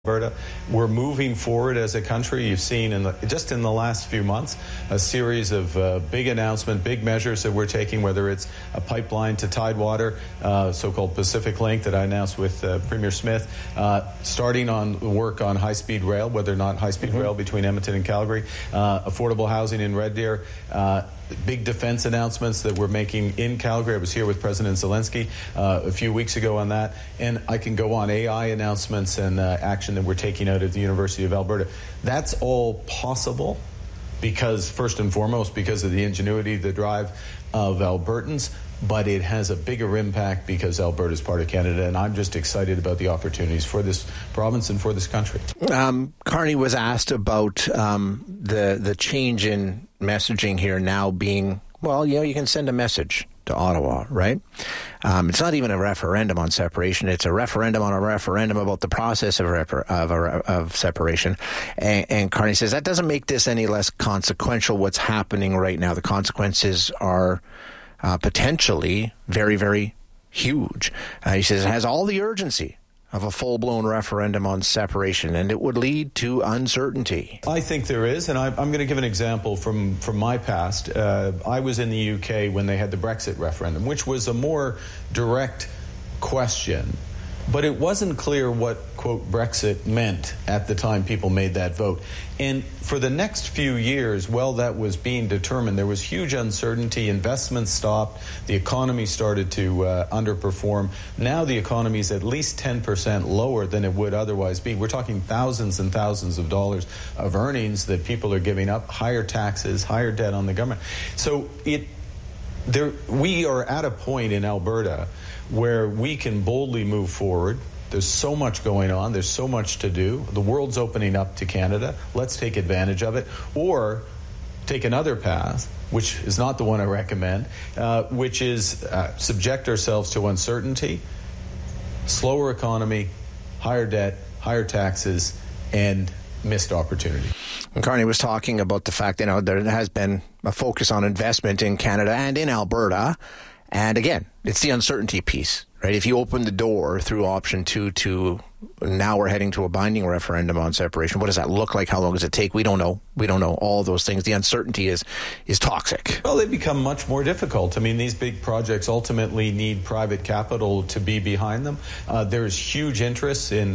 Alberta. We're moving forward as a country. You've seen just in the last few months a series of big announcements, big measures that we're taking, whether it's a pipeline to Tidewater, so-called Pacific Link that I announced with Premier Smith, starting on work on high-speed rail, whether or not high-speed rail between Edmonton and Calgary, affordable housing in Red Deer, big defense announcements that we're making in Calgary. I was here with President Zelensky a few weeks ago on that. And I can go on AI announcements and action that we're taking out at the University of Alberta. That's all possible because, first and foremost, because of the ingenuity, the drive of Albertans. But it has a bigger impact because Alberta is part of Canada, and I'm just excited about the opportunities for this province and for this country. Carney was asked about the change in messaging here now being, well, you can send a message to Ottawa, right? It's not even a referendum on separation. It's a referendum on a referendum about the process of separation. And Carney says that doesn't make this any less consequential, what's happening right now. The consequences are potentially very, very huge. He says it has all the urgency of a full-blown referendum on separation, and it would lead to uncertainty. I think there is, and I'm going to give an example from my past. I was in the UK when they had the Brexit referendum, which was a more direct question. But it wasn't clear what, quote, Brexit meant at the time people made that vote. And for the next few years, while that was being determined, there was huge uncertainty. Investments stopped. The economy started to underperform. Now the economy is at least 10% lower than it would otherwise be. We're talking thousands and thousands of dollars of earnings that people are giving up, higher taxes, higher debt on the government. So we are at a point in Alberta where we can boldly move forward. There's so much going on. There's so much to do. The world's opening up to Canada. Let's take advantage of it. Or take another path, which is not the one I recommend, which is subject ourselves to uncertainty, slower economy, higher debt, higher taxes, and missed opportunity. And Carney was talking about the fact, there has been a focus on investment in Canada and in Alberta. And again, it's the uncertainty piece, right? If you open the door through option 2 to now we're heading to a binding referendum on separation, what does that look like? How long does it take? We don't know. We don't know all those things. The uncertainty is toxic. Well, they become much more difficult. I mean, these big projects ultimately need private capital to be behind them. There's huge interest in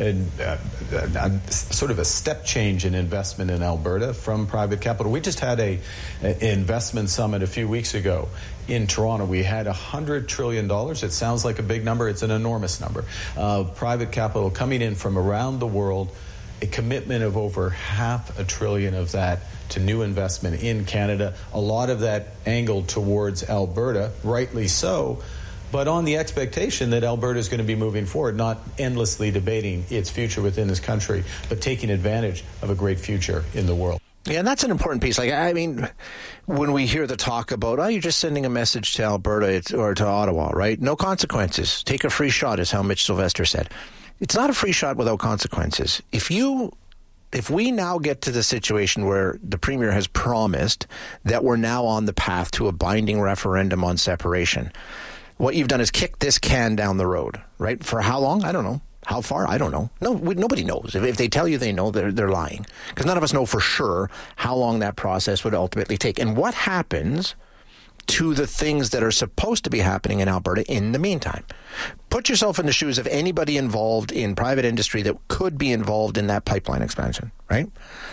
sort of a step change in investment in Alberta from private capital. We just had an investment summit a few weeks ago in Toronto. We had $100 trillion. It sounds like a big number. It's an enormous number. Private capital coming in from around the world, a commitment of over $500 billion of that to new investment in Canada. A lot of that angled towards Alberta, rightly so, but on the expectation that Alberta is going to be moving forward, not endlessly debating its future within this country, but taking advantage of a great future in the world. Yeah, and that's an important piece. When we hear the talk about, you're just sending a message to Alberta or to Ottawa, right? No consequences. Take a free shot, is how Mitch Sylvester said. It's not a free shot without consequences. If we now get to the situation where the Premier has promised that we're now on the path to a binding referendum on separation, what you've done is kick this can down the road, right? For how long? I don't know. How far? I don't know. Nobody knows. If they tell you they know, they're lying. Because none of us know for sure how long that process would ultimately take. And what happens to the things that are supposed to be happening in Alberta in the meantime? Put yourself in the shoes of anybody involved in private industry that could be involved in that pipeline expansion, right?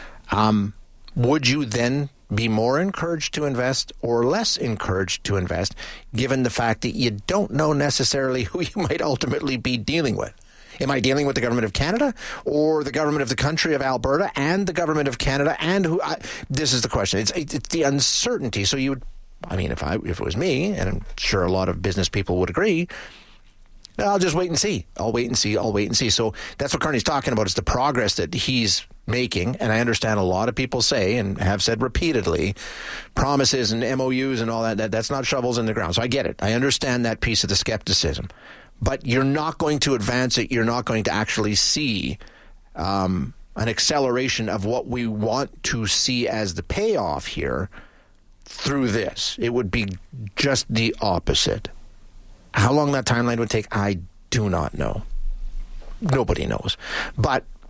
Would you then be more encouraged to invest or less encouraged to invest, given the fact that you don't know necessarily who you might ultimately be dealing with? Am I dealing with the government of Canada or the government of the country of Alberta and the government of Canada and who? This is the question. It's the uncertainty. So you would, if it was me, and I'm sure a lot of business people would agree, I'll just wait and see. I'll wait and see. So that's what Carney's talking about. It's the progress that he's making. And I understand a lot of people say and have said repeatedly, promises and MOUs and all that's not shovels in the ground. So I get it. I understand that piece of the skepticism. But you're not going to advance it. You're not going to actually see an acceleration of what we want to see as the payoff here through this. It would be just the opposite. How long that timeline would take, I do not know. Nobody knows. But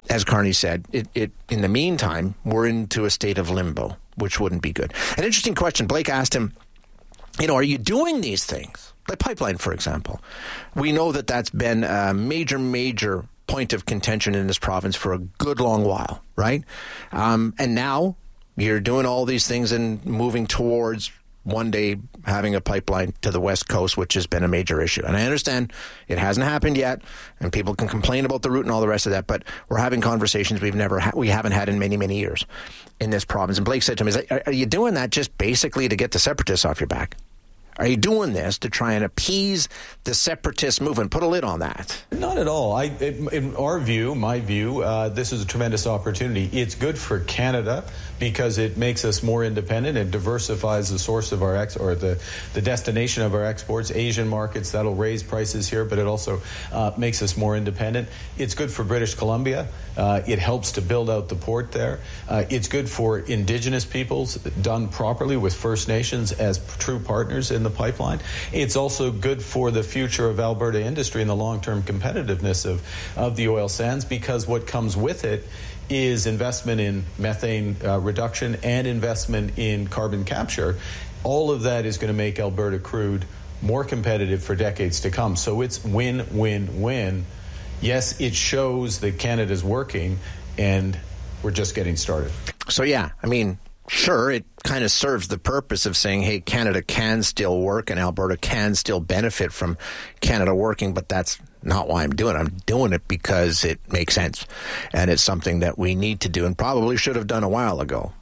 as Carney said, it in the meantime, we're into a state of limbo, which wouldn't be good. An interesting question. Blake asked him, are you doing these things? Like pipeline, for example. We know that that's been a major point of contention in this province for a good long while, right? And now you're doing all these things and moving towards one day having a pipeline to the West Coast, which has been a major issue. And I understand it hasn't happened yet, and people can complain about the route and all the rest of that, but we're having conversations we haven't had in many years in this province. And Blake said to me, are you doing that just basically to get the separatists off your back? Are you doing this to try and appease the separatist movement? Put a lid on that. Not at all. In our view, my view, this is a tremendous opportunity. It's good for Canada because it makes us more independent. It diversifies the source of our the destination of our exports. Asian markets, that'll raise prices here, but it also makes us more independent. It's good for British Columbia. It helps to build out the port there. It's good for Indigenous peoples, done properly with First Nations as true partners in the pipeline. It's also good for the future of Alberta industry and the long-term competitiveness of the oil sands, because what comes with it is investment in methane reduction and investment in carbon capture. All of that is going to make Alberta crude more competitive for decades to come. So it's win-win-win. Yes, it shows that Canada's working, and we're just getting started. So, yeah, sure, it kind of serves the purpose of saying, hey, Canada can still work and Alberta can still benefit from Canada working, but that's not why I'm doing it. I'm doing it because it makes sense, and it's something that we need to do and probably should have done a while ago.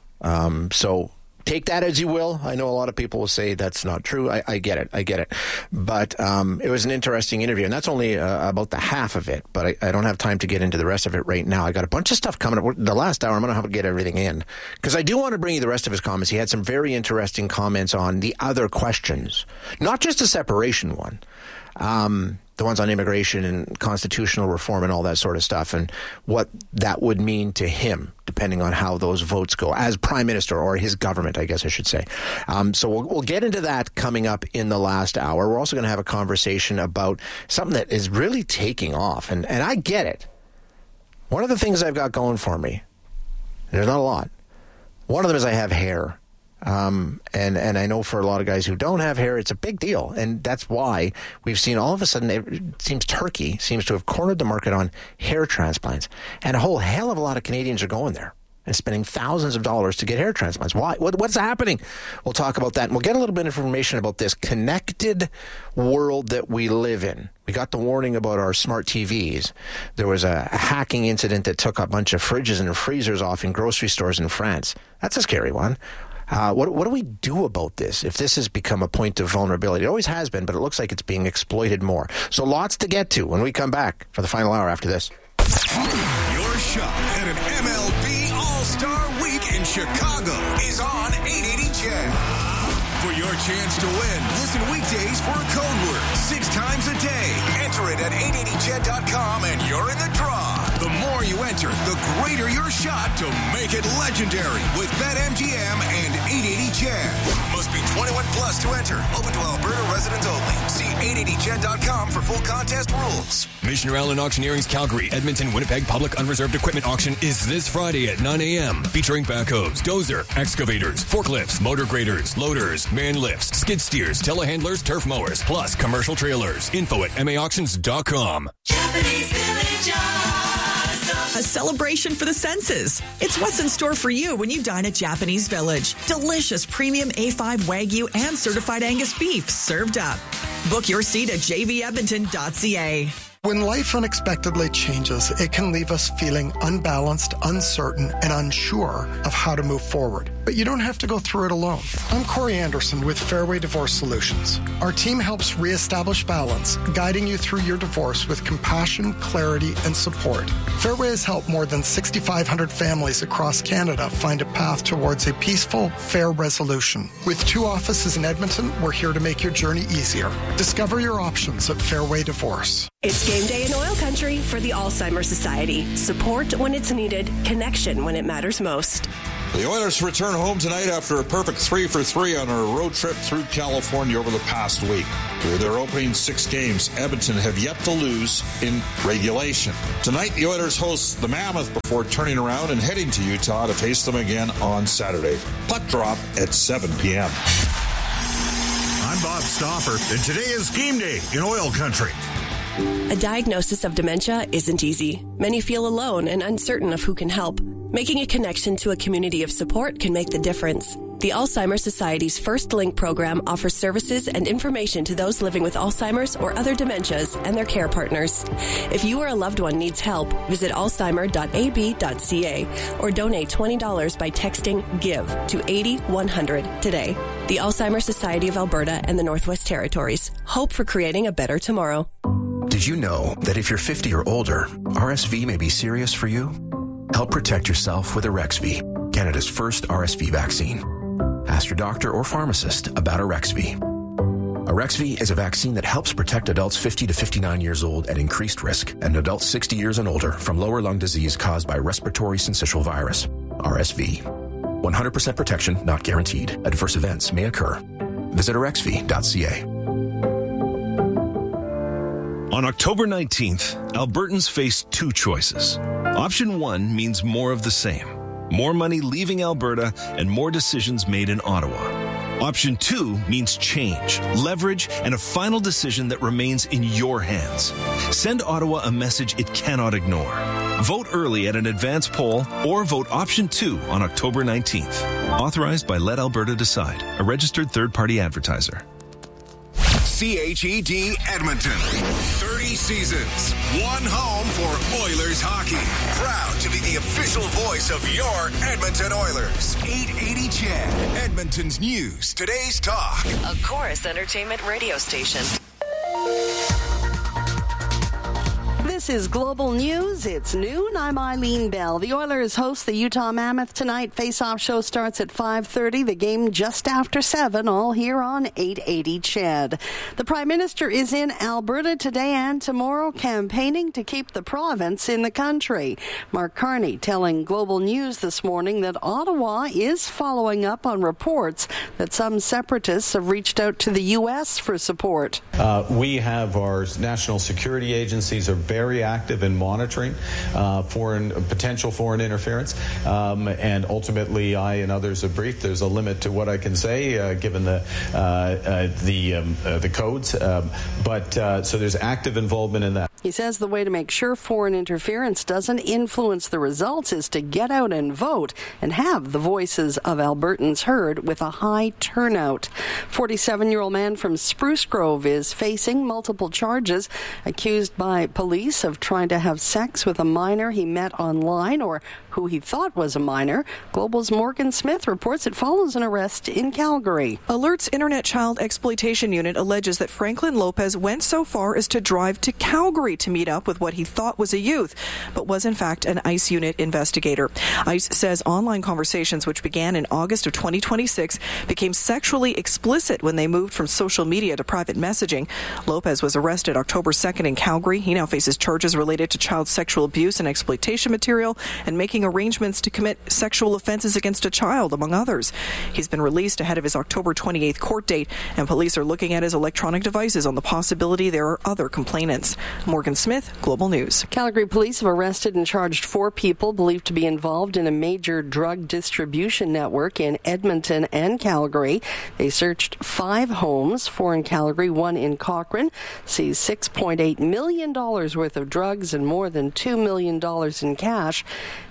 So take that as you will. I know a lot of people will say that's not true. I get it. But it was an interesting interview, and that's only about the half of it. But I don't have time to get into the rest of it right now. I got a bunch of stuff coming up. The last hour, I'm going to have to get everything in, because I do want to bring you the rest of his comments. He had some very interesting comments on the other questions, not just the separation one. The ones on immigration and constitutional reform and all that sort of stuff, and what that would mean to him, depending on how those votes go as prime minister, or his government, I guess I should say. So we'll get into that coming up in the last hour. We're also going to have a conversation about something that is really taking off, and I get it. One of the things I've got going for me, there's not a lot. One of them is I have hair. And I know for a lot of guys who don't have hair, it's a big deal. And that's why we've seen all of a sudden, it seems Turkey seems to have cornered the market on hair transplants. And a whole hell of a lot of Canadians are going there and spending thousands of dollars to get hair transplants. Why? What's happening? We'll talk about that. And we'll get a little bit of information about this connected world that we live in. We got the warning about our smart TVs. There was a hacking incident that took a bunch of fridges and freezers off in grocery stores in France. That's a scary one. What do we do about this if this has become a point of vulnerability? It always has been, but it looks like it's being exploited more. So lots to get to when we come back for the final hour after this. Your shot at an MLB All-Star Week in Chicago is on 880 CHED. For your chance to win, listen weekdays for a code word 6 times a day. Enter it at 880ched.com and you're in the draw. The more you enter, the greater your shot to make it legendary with BetMGM and 880CHED. Must be 21 plus to enter. Open to Alberta residents only. See 880ched.com for full contest rules. Missioner Allen Auctioneering's Calgary, Edmonton, Winnipeg Public Unreserved Equipment Auction is this Friday at 9 a.m. featuring backhoes, dozer, excavators, forklifts, motor graders, loaders, man lifts, skid steers, telehandlers, turf mowers, plus commercial trailers. Info at maauctions.com. Japanese Village Awesome. A celebration for the senses. It's what's in store for you when you dine at Japanese Village. Delicious premium A5 Wagyu and certified Angus beef served up. Book your seat at jvedmonton.ca. When life unexpectedly changes, it can leave us feeling unbalanced, uncertain, and unsure of how to move forward. But you don't have to go through it alone. I'm Corey Anderson with Fairway Divorce Solutions. Our team helps reestablish balance, guiding you through your divorce with compassion, clarity, and support. Fairway has helped more than 6,500 families across Canada find a path towards a peaceful, fair resolution. With 2 offices in Edmonton, we're here to make your journey easier. Discover your options at Fairway Divorce. It's game day in oil country for the Alzheimer's Society. Support when it's needed, connection when it matters most. The Oilers return home tonight after a perfect 3-for-3 on a road trip through California over the past week. Through their opening 6 games, Edmonton have yet to lose in regulation. Tonight, the Oilers host the Mammoth before turning around and heading to Utah to face them again on Saturday. Puck drop at 7 p.m. I'm Bob Stauffer, and today is game day in Oil Country. A diagnosis of dementia isn't easy. Many feel alone and uncertain of who can help. Making a connection to a community of support can make the difference. The Alzheimer's Society's First Link program offers services and information to those living with Alzheimer's or other dementias and their care partners. If you or a loved one needs help, visit alzheimer.ab.ca or donate $20 by texting GIVE to 80-100 today. The Alzheimer's Society of Alberta and the Northwest Territories. Hope for creating a better tomorrow. Did you know that if you're 50 or older, RSV may be serious for you? Help protect yourself with Arexvy, Canada's first RSV vaccine. Ask your doctor or pharmacist about Arexvy. Arexvy is a vaccine that helps protect adults 50 to 59 years old at increased risk and adults 60 years and older from lower lung disease caused by respiratory syncytial virus, RSV. 100% protection not guaranteed. Adverse events may occur. Visit arexvy.ca. On October 19th, Albertans face 2 choices. Option 1 means more of the same. More money leaving Alberta and more decisions made in Ottawa. Option 2 means change, leverage, and a final decision that remains in your hands. Send Ottawa a message it cannot ignore. Vote early at an advance poll or vote Option 2 on October 19th. Authorized by Let Alberta Decide, a registered third-party advertiser. CHED Edmonton. 30 seasons. One home for Oilers hockey. Proud to be the official voice of your Edmonton Oilers. 880 CHED. Edmonton's news. Today's talk. A Chorus Entertainment radio station. This is Global News. It's noon. I'm Eileen Bell. The Oilers host the Utah Mammoth tonight. Face-off show starts at 5:30. The game just after 7, all here on 880 CHED. The Prime Minister is in Alberta today and tomorrow campaigning to keep the province in the country. Mark Carney telling Global News this morning that Ottawa is following up on reports that some separatists have reached out to the U.S. for support. We have our national security agencies are very active in monitoring potential foreign interference, and ultimately I and others have briefed. There's a limit to what I can say given the codes, but so there's active involvement in that. He says the way to make sure foreign interference doesn't influence the results is to get out and vote and have the voices of Albertans heard with a high turnout. 47-year-old man from Spruce Grove is facing multiple charges, accused by police of trying to have sex with a minor he met online or who he thought was a minor. Global's Morgan Smith reports it follows an arrest in Calgary. Alert's Internet Child Exploitation Unit alleges that Franklin Lopez went so far as to drive to Calgary to meet up with what he thought was a youth, but was in fact an ICE unit investigator. ICE says online conversations, which began in August of 2026, became sexually explicit when they moved from social media to private messaging. Lopez was arrested October 2nd in Calgary. He now faces charges related to child sexual abuse and exploitation material and making arrangements to commit sexual offenses against a child, among others. He's been released ahead of his October 28th court date, and police are looking at his electronic devices on the possibility there are other complainants. Morgan Smith, Global News. Calgary police have arrested and charged 4 people believed to be involved in a major drug distribution network in Edmonton and Calgary. They searched 5 homes, 4 in Calgary, 1 in Cochrane, seized $6.8 million worth of drugs and more than $2 million in cash.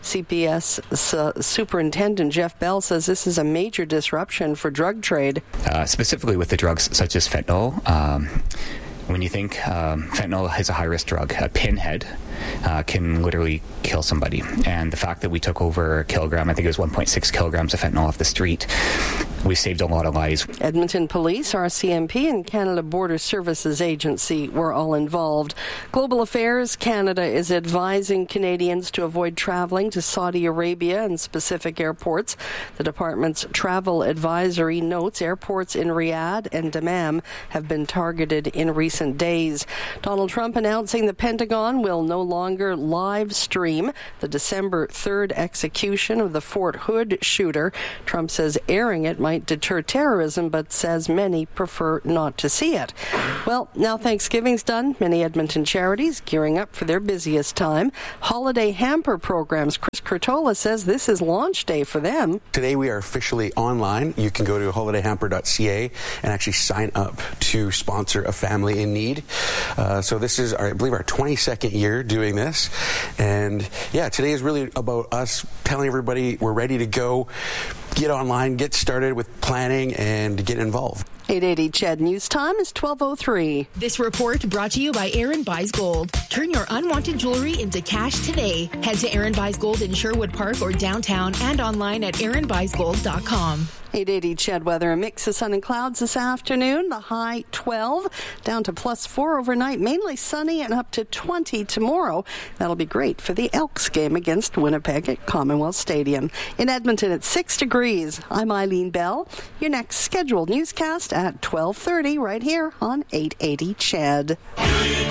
CPS Superintendent Jeff Bell says this is a major disruption for drug trade. Specifically with the drugs such as fentanyl. When you think fentanyl is a high-risk drug, a pinhead can literally kill somebody. And the fact that we took over a kilogram, I think it was 1.6 kilograms of fentanyl off the street, we saved a lot of lives. Edmonton Police, RCMP, and Canada Border Services Agency were all involved. Global Affairs Canada is advising Canadians to avoid traveling to Saudi Arabia and specific airports. The department's travel advisory notes airports in Riyadh and Dammam have been targeted in recent days. Donald Trump announcing the Pentagon will no longer live stream the December 3rd execution of the Fort Hood shooter. Trump says airing it might deter terrorism, but says many prefer not to see it. Well, now Thanksgiving's done. Many Edmonton charities gearing up for their busiest time. Holiday hamper programs. Chris Curtola says this is launch day for them. Today we are officially online. You can go to holidayhamper.ca and actually sign up to sponsor a family in need. So this is, I believe, our 22nd year doing this. And yeah, today is really about us telling everybody we're ready to go. Get online, get started with planning, and get involved. 880 CHED News Time is 12:03. This report brought to you by Aaron Buys Gold. Turn your unwanted jewelry into cash today. Head to Aaron Buys Gold in Sherwood Park or downtown and online at aaronbuysgold.com. 880 CHED weather. A mix of sun and clouds this afternoon. The high 12, down to +4 overnight. Mainly sunny and up to 20 tomorrow. That'll be great for the Elks game against Winnipeg at Commonwealth Stadium. In Edmonton, it's 6 degrees. I'm Eileen Bell. Your next scheduled newscast at 12:30 right here on 880 CHED.